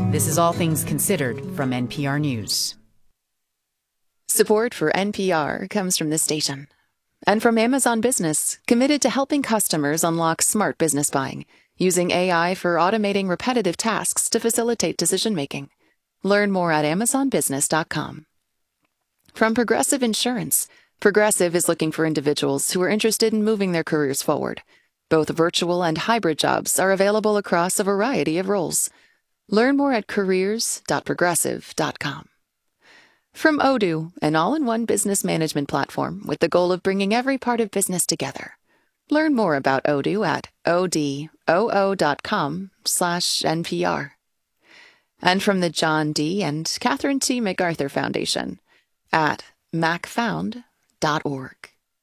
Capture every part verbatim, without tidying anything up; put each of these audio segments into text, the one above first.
This is All Things Considered from N P R News. Support for N P R comes from this station and from Amazon Business, committed to helping customers unlock smart business buying, using A I for automating repetitive tasks to facilitate decision-making. Learn more at amazon business dot com. From Progressive Insurance, Progressive is looking for individuals who are interested in moving their careers forward. Both virtual and hybrid jobs are available across a variety of roles. Learn more at careers dot progressive dot com. From Odoo, an all-in-one business management platform with the goal of bringing every part of business together. Learn more about Odoo at odoo dot com slash N P R. And from the John D. and Catherine T. MacArthur Foundation at mac found dot org.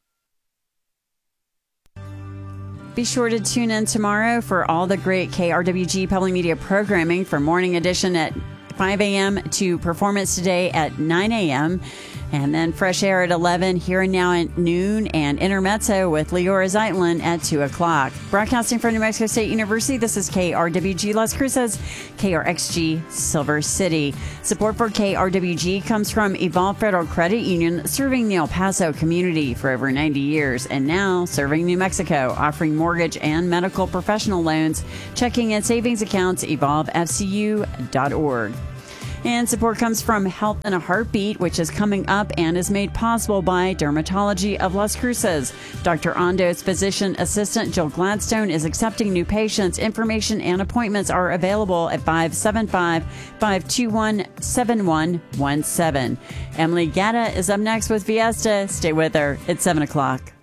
Be sure to tune in tomorrow for all the great K R W G public media programming from Morning Edition at five a.m. to Performance Today at nine a.m. And then Fresh Air at eleven, Here and Now at noon, and Intermezzo with Leora Zeitlin at two o'clock. Broadcasting from New Mexico State University, this is K R W G Las Cruces, K R X G Silver City. Support for K R W G comes from Evolve Federal Credit Union, serving the El Paso community for over ninety years, and now serving New Mexico, offering mortgage and medical professional loans, checking and savings accounts, evolve f c u dot org. And support comes from Health in a Heartbeat, which is coming up and is made possible by Dermatology of Las Cruces. Doctor Ondo's physician assistant, Jill Gladstone, is accepting new patients. Information and appointments are available at five seven five, five two one, seven one one seven. Emily Gatta is up next with Fiesta. Stay with her. It's seven o'clock.